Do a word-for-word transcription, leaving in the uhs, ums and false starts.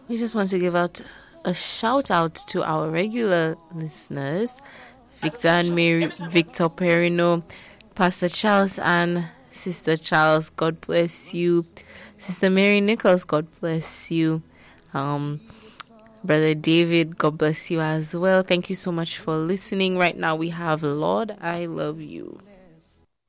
We just want to give out a shout out to our regular listeners, Victor and Mary, Victor Perino, Pastor Charles and Sister Charles, God bless you. Sister Mary Nichols, God bless you. Um, Brother David, God bless you as well. Thank you so much for listening. Right now we have Lord, I Love You.